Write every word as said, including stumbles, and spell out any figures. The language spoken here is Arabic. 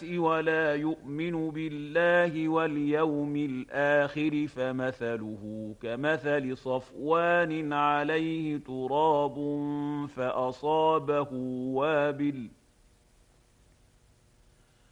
الناس ولا يؤمن بالله واليوم الآخر فمثله كمثل صفوان عليه تراب فأصابه وابل